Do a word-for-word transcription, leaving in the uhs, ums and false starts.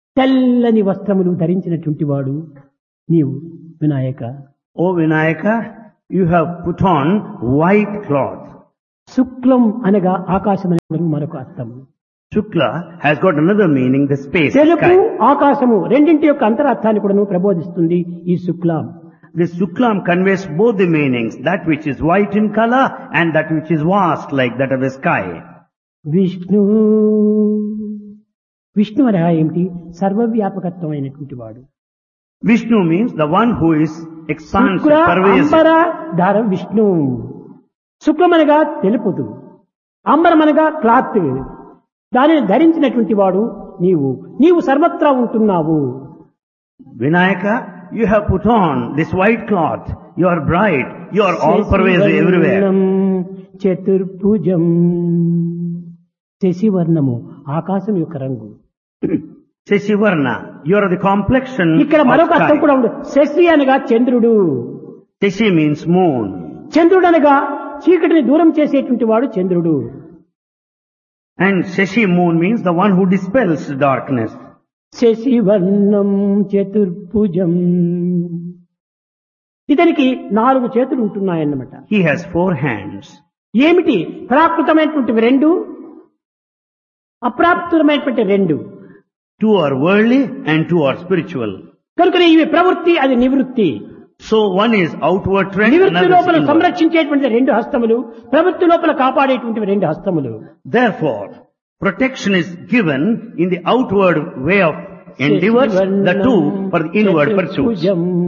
తెల్లని వస్త్రములు ధరించినటువంటి వాడు నీవు Vinayaka. O Vinayaka, you have put on white cloth. శుక్లం అనగా ఆకాశం అనే మరొక అర్థము. Shukla has got another meaning, the space, తెలుపు sky. ఆకాశము రెండింటి యొక్క అంతరార్థాన్ని కూడా ప్రబోధిస్తుంది ఈ శుక్లం. This Shuklam conveys both the meanings, that which is white in color and that which is vast like that of the sky. Vishnu Vishnu అనగా ఏమిటి? సర్వవ్యాపకత్వం అయినటువంటి వాడు. Vishnu means the one who is expansive, Shukla pervasive. అంబర ధార Vishnu. శుక్లమనగా తెలుపుదు, అంబరమనగా cloth, దానిని ధరించినటువంటి వాడు నీవు. నీవు సర్వత్రా ఉంటున్నావు. Vinayaka, you have put on this white cloth. You are bright. You are all pervasive everywhere. చతుర్భుజం. శశివర్ణము ఆకాశం యొక్క రంగు. Sheshivarna, you are the complexion ఇక్కడ of మరొక అర్థం sky. కూడా ఉంది. శశి అనగా చంద్రుడు. Sheshi means moon. చంద్రుడు అనగా చీకటిని దూరం చేసేటువంటి వాడు చంద్రుడు. And Sheshi moon means the one who dispels darkness. శశివర్ణం చతుర్భుజం. ఇతనికి నాలుగు చేతులు ఉంటున్నాయన్నమాట. He has four hands. ఏమిటి? ప్రాకృతమైనటువంటివి రెండు, అప్రాప్తమైనటువంటి రెండు. Two are worldly and two are spiritual. కనుక ఇవి ప్రవృత్తి, అది నివృత్తి. So one is outward trend, నివృత్తి another is లోపల inward. సంరక్షించేటువంటి రెండు హస్తములు, ప్రవృత్తి లోపల కాపాడేటువంటి రెండు హస్తములు. Therefore, protection is given in the outward way of endeavors, the two for the inward pursuits. చతుర్భుజం.